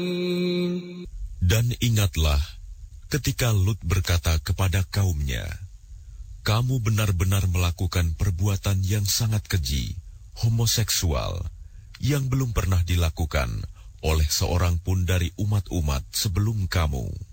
Dan ingatlah ketika Lut berkata kepada kaumnya, "Kamu benar-benar melakukan perbuatan yang sangat keji, homoseksual, yang belum pernah dilakukan oleh seorang pun dari umat-umat sebelum kamu."